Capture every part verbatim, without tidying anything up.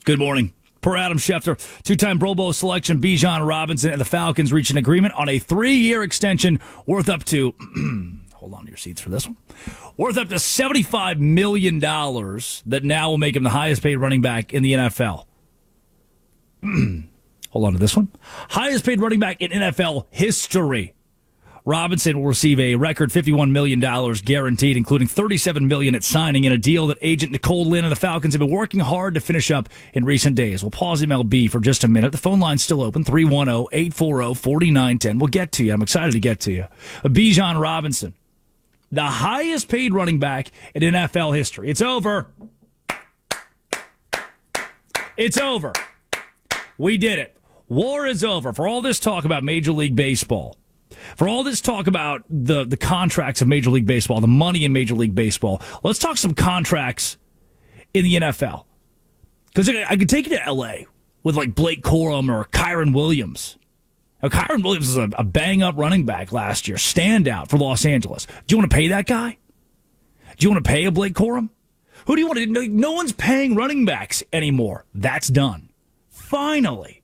Good morning. Per Adam Schefter, two-time Pro Bowl selection Bijan Robinson and the Falcons reach an agreement on a three-year extension worth up to, hold on to your seats for this one, worth up to seventy-five million dollars that now will make him the highest-paid running back in the N F L. Hold on to this one. Highest-paid running back in N F L history. Robinson will receive a record fifty-one million dollars guaranteed, including thirty-seven million dollars at signing in a deal that agent Nicole Lynn and the Falcons have been working hard to finish up in recent days. We'll pause M L B for just a minute. The phone line's still open, three one zero, eight four zero, four nine one zero. We'll get to you. I'm excited to get to you. Bijan Robinson, the highest paid running back in N F L history. It's over. It's over. We did it. War is over. For all this talk about Major League Baseball, for all this talk about the, the contracts of Major League Baseball, the money in Major League Baseball, let's talk some contracts in the N F L. Because I, I could take you to L A with like Blake Corum or Kyron Williams. Now, Kyron Williams is a, a bang-up running back last year, standout for Los Angeles. Do you want to pay that guy? Do you want to pay a Blake Corum? Who do you want to? No, no one's paying running backs anymore. That's done. Finally.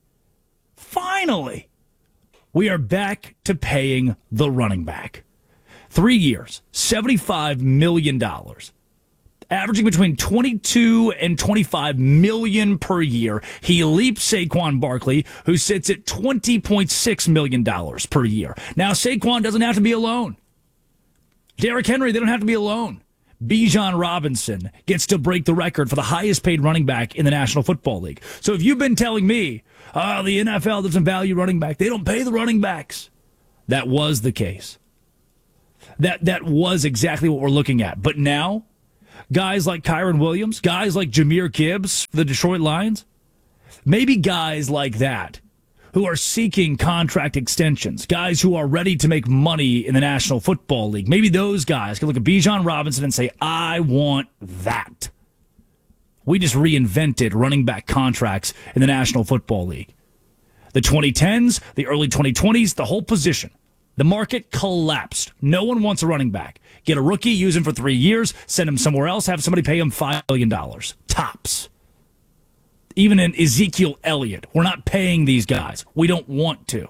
Finally. We are back to paying the running back. Three years, seventy-five million dollars. Averaging between twenty-two and twenty-five million dollars per year. He leaps Saquon Barkley, who sits at twenty point six million dollars per year. Now, Saquon doesn't have to be alone. Derrick Henry, they don't have to be alone. Bijan Robinson gets to break the record for the highest paid running back in the National Football League. So if you've been telling me, oh, the N F L doesn't value running back, they don't pay the running backs, that was the case. That that was exactly what we're looking at. But now, guys like Kyron Williams, guys like Jahmyr Gibbs, the Detroit Lions, maybe guys like that who are seeking contract extensions, guys who are ready to make money in the National Football League, maybe those guys can look at Bijan Robinson and say, I want that. We just reinvented running back contracts in the National Football League. The twenty tens, the early twenty twenties, the whole position. The market collapsed. No one wants a running back. Get a rookie, use him for three years, send him somewhere else, have somebody pay him five million dollars. Tops. Even in Ezekiel Elliott, we're not paying these guys. We don't want to.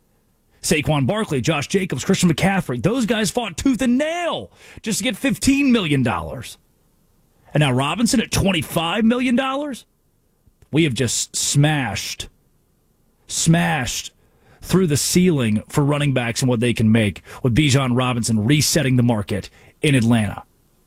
Saquon Barkley, Josh Jacobs, Christian McCaffrey, those guys fought tooth and nail just to get fifteen million dollars. And now Robinson at twenty-five million dollars? We have just smashed, smashed through the ceiling for running backs and what they can make with Bijan Robinson resetting the market in Atlanta.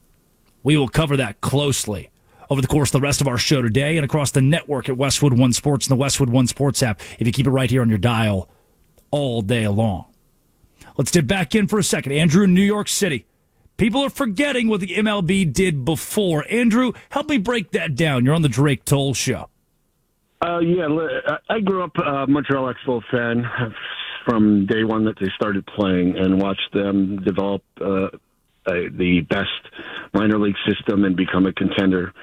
We will cover that closely over the course of the rest of our show today and across the network at Westwood One Sports and the Westwood One Sports app if you keep it right here on your dial all day long. Let's dip back in for a second. Andrew in New York City. People are forgetting what the M L B did before. Andrew, help me break that down. You're on the Drake Toll Show. Uh, yeah, I grew up a Montreal Expos fan from day one that they started playing and watched them develop uh, uh, the best minor league system and become a contender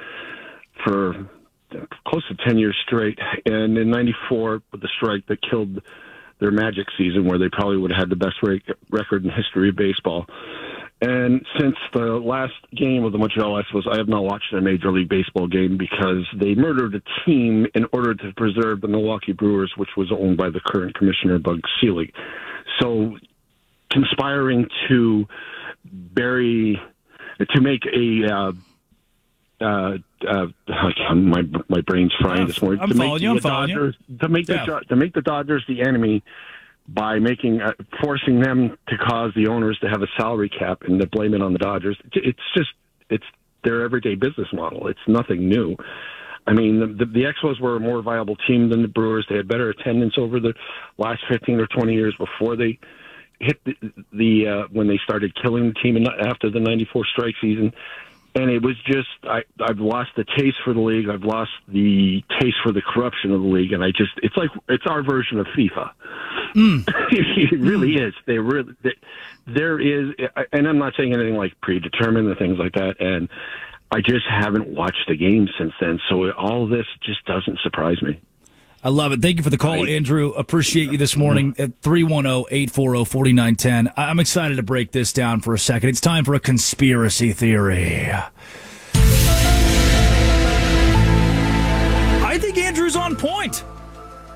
for close to ten years straight. And in ninety-four, with the strike that killed their Magic season, where they probably would have had the best record in history of baseball. And since the last game of the Montreal Expos, I have not watched a Major League Baseball game because they murdered a team in order to preserve the Milwaukee Brewers, which was owned by the current commissioner, Bud Selig. So conspiring to bury, to make a, uh, uh, uh, my my brain's frying this morning. I'm to following make you. I'm the following Dodgers, you. To make yeah. the to make the Dodgers the enemy by making uh, forcing them to cause the owners to have a salary cap and to blame it on the Dodgers. It's just it's their everyday business model. It's nothing new. I mean, the, the, the Expos were a more viable team than the Brewers. They had better attendance over the last fifteen or twenty years before they hit the, the uh, when they started killing the team after the ninety-four strike season. And it was just, I, I've lost the taste for the league. I've lost the taste for the corruption of the league. And I just, it's like, it's our version of FIFA. Mm. It really mm. is. They really, they, there is, and I'm not saying anything like predetermined and things like that. And I just haven't watched a game since then. So all of this just doesn't surprise me. I love it. Thank you for the call, Andrew. Appreciate you this morning at three one zero, eight four zero, four nine one zero. I'm excited to break this down for a second. It's time for a conspiracy theory. I think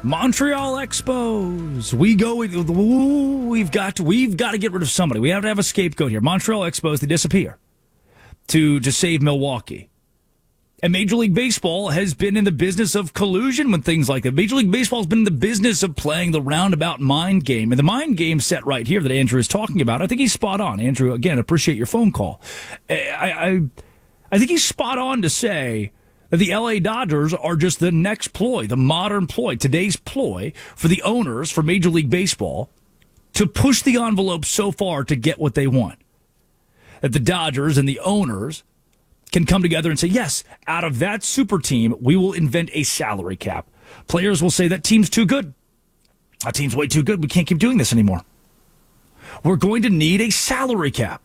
Montreal Expos. We go. Ooh, we've got to. We've got to get rid of somebody. We have to have a scapegoat here. Montreal Expos. They disappear to to save Milwaukee. And Major League Baseball has been in the business of collusion with things like that. Major League Baseball has been in the business of playing the roundabout mind game. And the mind game set right here that Andrew is talking about, I think he's spot on. Andrew, again, appreciate your phone call. I, I, I think he's spot on to say that the L A Dodgers are just the next ploy, the modern ploy, today's ploy for the owners, for Major League Baseball, to push the envelope so far to get what they want. That the Dodgers and the owners can come together and say, yes, out of that super team, we will invent a salary cap. Players will say that team's too good. That team's way too good. We can't keep doing this anymore. We're going to need a salary cap.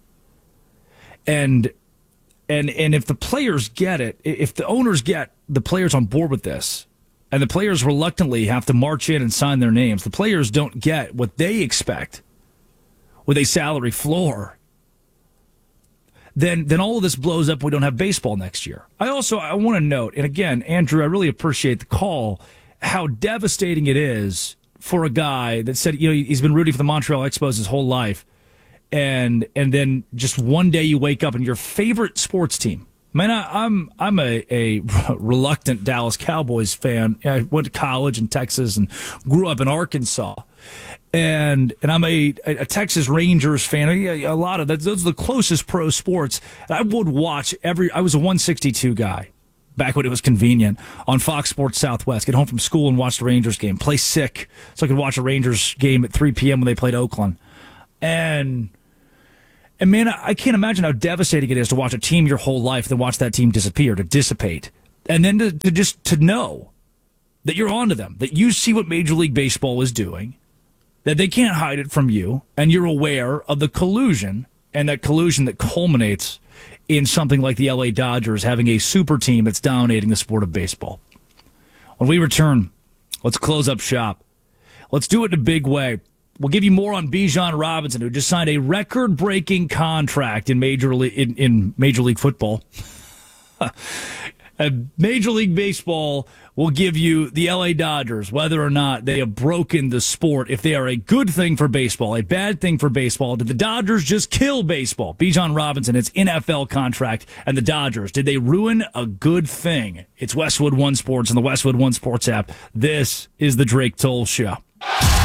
And and and if the players get it, if the owners get the players on board with this, and the players reluctantly have to march in and sign their names, the players don't get what they expect with a salary floor, then then all of this blows up. We don't have baseball next year. I also I want to note, and again, Andrew, I really appreciate the call, how devastating it is for a guy that said, you know, he's been rooting for the Montreal Expos his whole life, and and then just one day you wake up and your favorite sports team. Man, I, I'm I'm a, a reluctant Dallas Cowboys fan. I went to college in Texas and grew up in Arkansas. And and I'm a, a Texas Rangers fan. A, a lot of that. Those are the closest pro sports. I would watch every. I was a one sixty-two guy back when it was convenient on Fox Sports Southwest. Get home from school and watch the Rangers game. Play sick so I could watch a Rangers game at three p.m. when they played Oakland. And and man, I can't imagine how devastating it is to watch a team your whole life, then watch that team disappear, to dissipate, and then to, to just to know that you're onto them, that you see what Major League Baseball is doing, that they can't hide it from you, and you're aware of the collusion, and that collusion that culminates in something like the L A Dodgers having a super team that's dominating the sport of baseball. When we return, let's close up shop. Let's do it in a big way. We'll give you more on Bijan Robinson, who just signed a record-breaking contract in Major League in, in Major League Football. Major League Baseball will give you the L A Dodgers, whether or not they have broken the sport, if they are a good thing for baseball, a bad thing for baseball. Did the Dodgers just kill baseball? Bijan Robinson, its N F L contract, and the Dodgers, did they ruin a good thing? It's Westwood One Sports and the Westwood One Sports app. This is the Drake Toll Show.